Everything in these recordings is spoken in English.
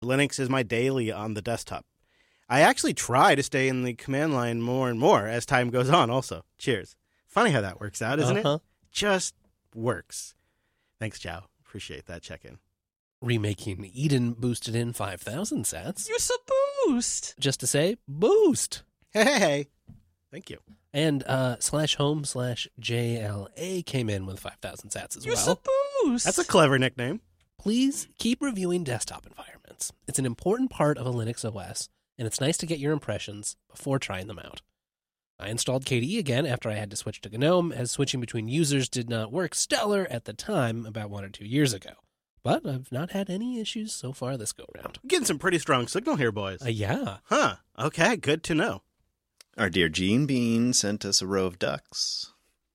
Linux is my daily on the desktop. I actually try to stay in the command line more and more as time goes on also. Cheers. Funny how that works out, isn't it? Just works. Thanks, Jow. Appreciate that check-in. Remaking Eden boosted in 5,000 sats. Use a boost. Just to say, boost. Hey. Thank you. And /home/JLA came in with 5,000 sats as Use well. a boost. That's a clever nickname. Please keep reviewing desktop environments. It's an important part of a Linux OS, and it's nice to get your impressions before trying them out. I installed KDE again after I had to switch to GNOME, as switching between users did not work stellar at the time about 1 or 2 years ago. But I've not had any issues so far this go-round. Getting some pretty strong signal here, boys. Yeah. Huh. Okay, good to know. Our dear Gene Bean sent us a row of ducks.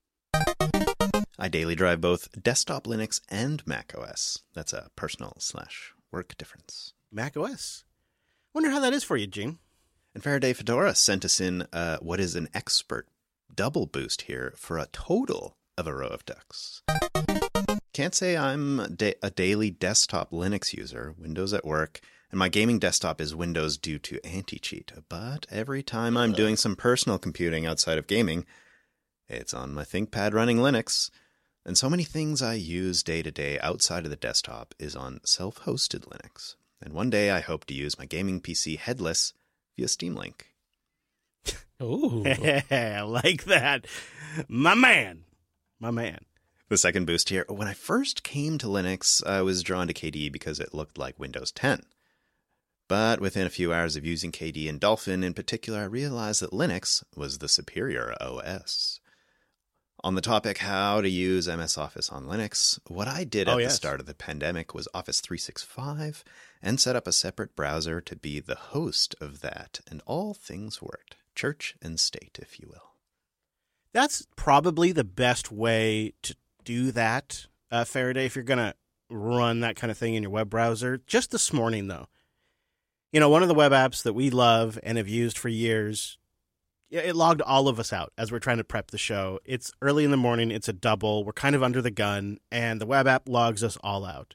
I daily drive both desktop Linux and Mac OS. That's a personal/work difference. Mac OS. Wonder how that is for you, Gene. And Faraday Fedora sent us in what is an expert double boost here for a total of a row of ducks. Can't say I'm a daily desktop Linux user, Windows at work, and my gaming desktop is Windows due to anti-cheat. But every time I'm doing some personal computing outside of gaming, it's on my ThinkPad running Linux. And so many things I use day to day outside of the desktop is on self-hosted Linux. And one day I hope to use my gaming PC headless via Steam Link. Ooh. I like that. My man. The second boost here. When I first came to Linux, I was drawn to KDE because it looked like Windows 10. But within a few hours of using KDE and Dolphin in particular, I realized that Linux was the superior OS. On the topic how to use MS Office on Linux, what I did at the start of the pandemic was Office 365 and set up a separate browser to be the host of that, and all things worked. Church and state, if you will. That's probably the best way to do that, Faraday, if you're going to run that kind of thing in your web browser. Just this morning, though. You know, one of the web apps that we love and have used for years, it logged all of us out as we're trying to prep the show. It's early in the morning. It's a double. We're kind of under the gun, and the web app logs us all out.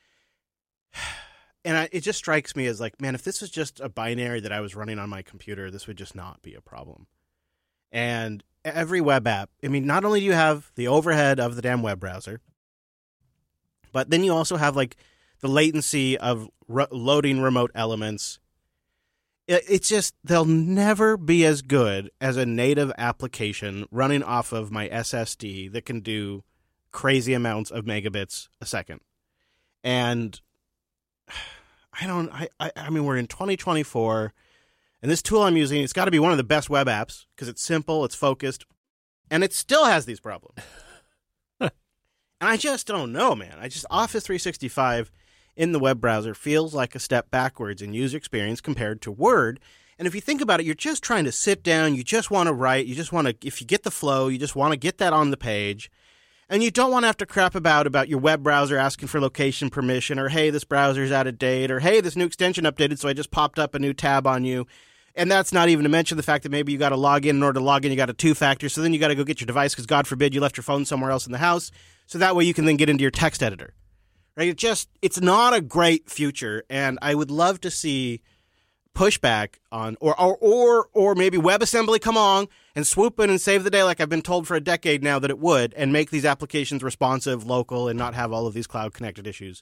And it just strikes me as like, man, if this was just a binary that I was running on my computer, this would just not be a problem. And every web app, I mean, not only do you have the overhead of the damn web browser, but then you also have like the latency of loading remote elements. It's just, they'll never be as good as a native application running off of my SSD that can do crazy amounts of megabits a second. And I mean, we're in 2024, and this tool I'm using, it's got to be one of the best web apps because it's simple, it's focused, and it still has these problems. And I just don't know, man. Office 365 in the web browser feels like a step backwards in user experience compared to Word. And if you think about it, you're just trying to sit down, you just want to write, you just want to, if you get the flow, you just want to get that on the page. And you don't want to have to crap about your web browser asking for location permission, or, hey, this browser's out of date, or, hey, this new extension updated, so I just popped up a new tab on you. And that's not even to mention the fact that maybe you got to log in order to log in, you got a two-factor, so then you got to go get your device because, God forbid, you left your phone somewhere else in the house, so that way you can then get into your text editor. Right? It's not a great future, and I would love to see pushback on, or maybe WebAssembly come on and swoop in and save the day like I've been told for a decade now that it would, and make these applications responsive, local, and not have all of these cloud-connected issues.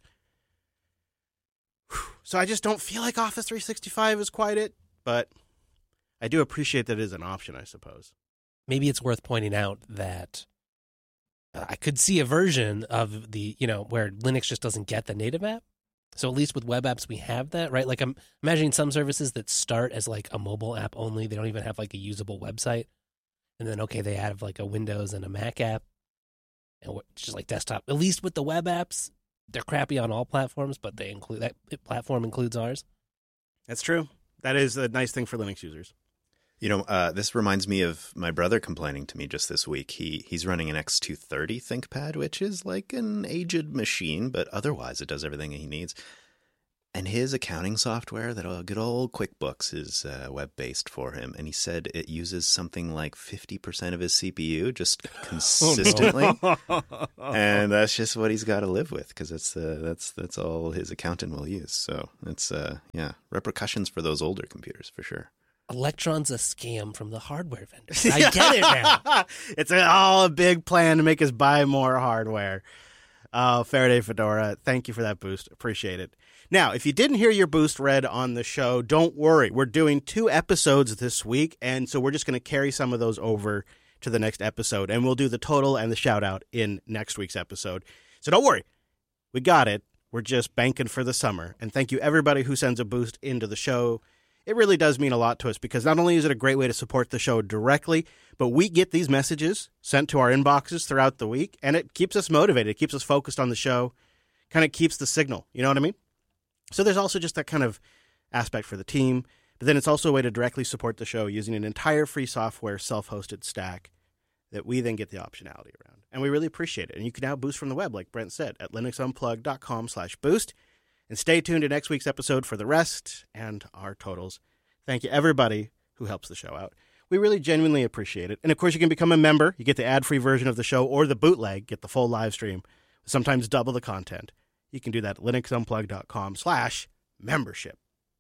So I just don't feel like Office 365 is quite it, but I do appreciate that it is an option, I suppose. Maybe it's worth pointing out that I could see a version of the, where Linux just doesn't get the native app. So at least with web apps, we have that, right? Like I'm imagining some services that start as like a mobile app only. They don't even have like a usable website. And then, okay, they have like a Windows and a Mac app. And just like desktop. At least with the web apps, they're crappy on all platforms, but they include that platform includes ours. That's true. That is a nice thing for Linux users. This reminds me of my brother complaining to me just this week. He's running an X230 ThinkPad, which is like an aged machine, but otherwise it does everything he needs. And his accounting software, that good old QuickBooks, is web-based for him. And he said it uses something like 50% of his CPU just consistently. And that's just what he's got to live with, because that's all his accountant will use. So it's, repercussions for those older computers, for sure. Electron's a scam from the hardware vendors. I get it now. It's all a big plan to make us buy more hardware. Faraday Fedora, thank you for that boost. Appreciate it. Now, if you didn't hear your boost read on the show, don't worry. We're doing 2 episodes this week, and so we're just going to carry some of those over to the next episode, and we'll do the total and the shout-out in next week's episode. So don't worry. We got it. We're just banking for the summer. And thank you, everybody who sends a boost into the show. It really does mean a lot to us, because not only is it a great way to support the show directly, but we get these messages sent to our inboxes throughout the week, and it keeps us motivated. It keeps us focused on the show, kind of keeps the signal. You know what I mean? So there's also just that kind of aspect for the team, but then it's also a way to directly support the show using an entire free software self-hosted stack that we then get the optionality around. And we really appreciate it. And you can now boost from the web, like Brent said, at linuxunplug.com/boost. And stay tuned to next week's episode for the rest and our totals. Thank you, everybody who helps the show out. We really genuinely appreciate it. And, of course, you can become a member. You get the ad-free version of the show, or the bootleg, get the full live stream, sometimes double the content. You can do that at linuxunplug.com/membership.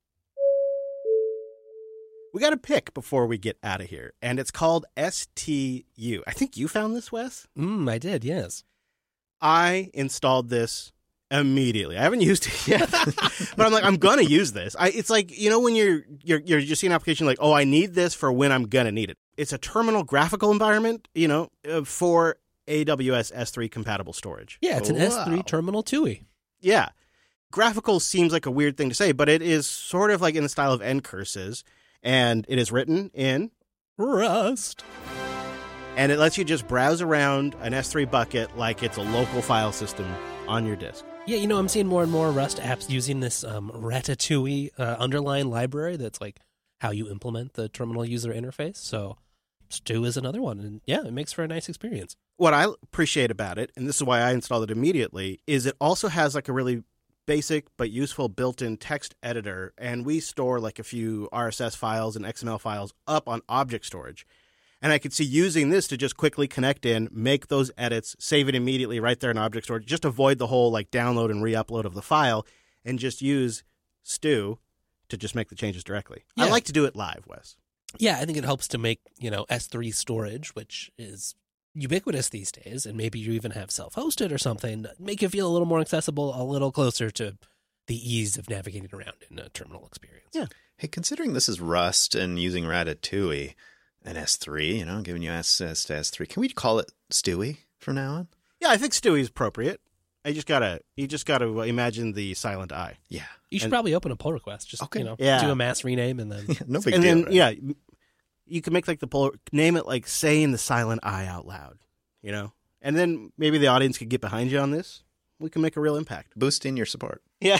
We got a pick before we get out of here, and it's called STU. I think you found this, Wes? I did, yes. I installed this immediately. I haven't used it yet, but I'm like, I'm gonna use this. It's like, you know, when you're just seeing an application like, oh, I need this for when I'm gonna need it. It's a terminal graphical environment, you know, for AWS S3 compatible storage. Yeah, it's an S3 terminal TUI. Yeah, graphical seems like a weird thing to say, but it is sort of like in the style of ncurses, and it is written in Rust. And it lets you just browse around an S3 bucket like it's a local file system on your disk. Yeah, you know, I'm seeing more and more Rust apps using this Ratatouille underline library that's like how you implement the terminal user interface. So Stew is another one. And yeah, it makes for a nice experience. What I appreciate about it, and this is why I installed it immediately, is it also has like a really basic but useful built-in text editor. And we store like a few RSS files and XML files up on object storage. And I could see using this to just quickly connect in, make those edits, save it immediately right there in object storage, just avoid the whole like download and re-upload of the file, and just use Stew to just make the changes directly. Yeah. I like to do it live, Wes. Yeah, I think it helps to make, you know, S3 storage, which is ubiquitous these days, and maybe you even have self-hosted or something, make it feel a little more accessible, a little closer to the ease of navigating around in a terminal experience. Yeah. Hey, considering this is Rust and using Ratatouille and S3, you know, giving you access to S3, can we call it Stewie from now on? Yeah, I think Stewie is appropriate. You just gotta imagine the silent I. Yeah. You should probably open a pull request. Just, Okay. you know, Yeah. do a mass rename and then... No big And deal. then, right? yeah, you can make like the pull, name it like saying the silent I out loud, you know? And then maybe the audience could get behind you on this. We can make a real impact. Boosting your support. Yeah.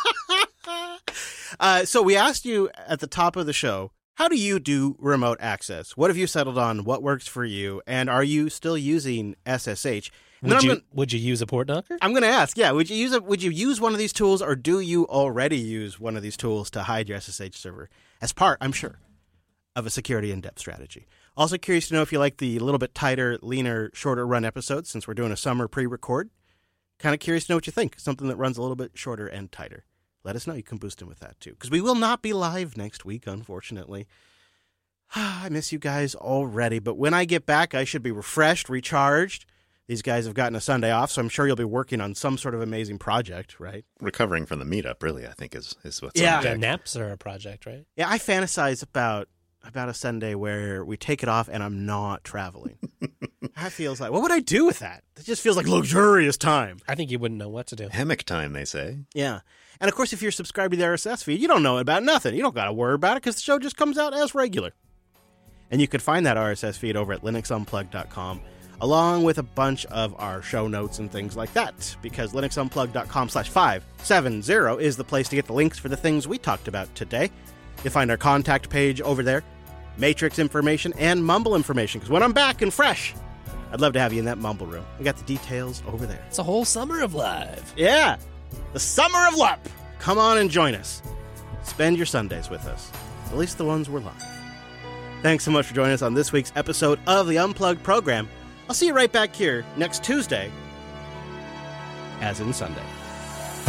So we asked you at the top of the show, how do you do remote access? What have you settled on? What works for you? And are you still using SSH? And then Would you use a port knocker? I'm going to ask, yeah, would you use one of these tools, or do you already use one of these tools to hide your SSH server as part, I'm sure, of a security in-depth strategy? Also curious to know if you like the little bit tighter, leaner, shorter run episodes, since we're doing a summer pre-record. Kind of curious to know what you think. Something that runs a little bit shorter and tighter. Let us know. You can boost in with that too, because we will not be live next week, unfortunately. I miss you guys already, but when I get back, I should be refreshed, recharged. These guys have gotten a Sunday off, so I'm sure you'll be working on some sort of amazing project, right? Recovering from the meetup, really, I think is what's Yeah. on Yeah, deck. naps are a project, right? Yeah, I fantasize about a Sunday where we take it off and I'm not traveling. That feels like, what would I do with that? It just feels like luxurious time. I think you wouldn't know what to do. Hammock time, they say. Yeah. And of course, if you're subscribed to the RSS feed, you don't know about nothing. You don't got to worry about it because the show just comes out as regular. And you can find that RSS feed over at linuxunplugged.com, along with a bunch of our show notes and things like that, because linuxunplugged.com/570 is the place to get the links for the things we talked about today. You'll find our contact page over there, Matrix information, and Mumble information, because when I'm back and fresh, I'd love to have you in that Mumble room. We got the details over there. It's a whole summer of live. Yeah, the summer of LARP. come on and join us. Spend your Sundays with us, at least the ones we're live. Thanks so much for joining us on this week's episode of the Unplugged program. I'll see you right back here next Tuesday, as in Sunday.